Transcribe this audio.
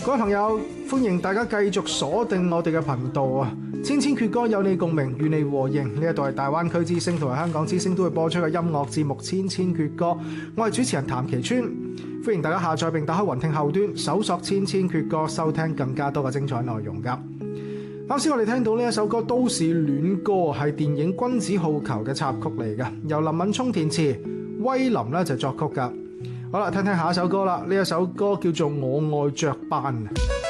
各位朋友，歡迎大家繼續鎖定我哋嘅頻道啊！千千闕歌有你共鳴，與你和應。呢一度係大灣區之聲同埋香港之聲都會播出嘅音樂節目《千千闕歌》，我係主持人譚其川。歡迎大家下載並打開雲聽後端，搜索《千千闕歌》，收聽更加多嘅精彩內容㗎。啱先我哋聽到呢一首歌《都市戀歌》，係電影《君子好逑》嘅插曲嚟嘅，由林敏聰填詞，威林咧就作曲㗎。好啦，聽聽下一首歌啦，呢一首歌叫做《我愛雀斑》。